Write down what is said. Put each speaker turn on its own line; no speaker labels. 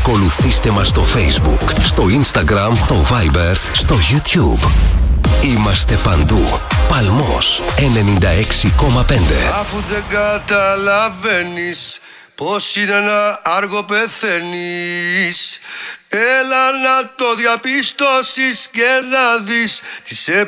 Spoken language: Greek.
Ακολουθήστε μας στο Facebook, στο Instagram, το Viber, στο YouTube. Είμαστε παντού. Παλμός 96,5.
Αφού δεν καταλαβαίνεις πως είναι ένα άργο πεθαίνεις, έλα να το διαπιστώσεις και να δεις τις